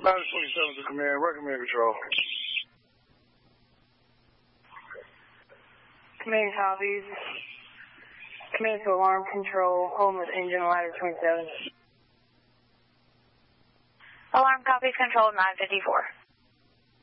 Ladder 27 to command, where command control? Command copies. Command to alarm control, home with engine ladder 27. Alarm copies control 954.